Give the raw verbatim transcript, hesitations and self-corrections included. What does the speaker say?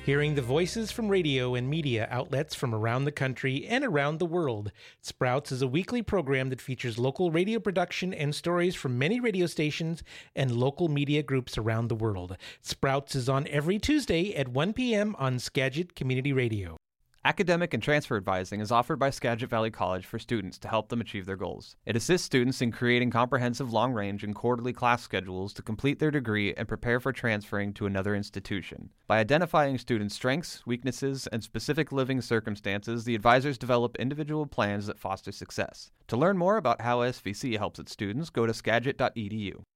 Hearing the voices from radio and media outlets from around the country and around the world. Sprouts is a weekly program that features local radio production and stories from many radio stations and local media groups around the world. Sprouts is on every Tuesday at one p.m. on Skagit Community Radio. Academic and transfer advising is offered by Skagit Valley College for students to help them achieve their goals. It assists students in creating comprehensive long-range and quarterly class schedules to complete their degree and prepare for transferring to another institution. By identifying students' strengths, weaknesses, and specific living circumstances, the advisors develop individual plans that foster success. To learn more about how S V C helps its students, go to skagit dot e d u.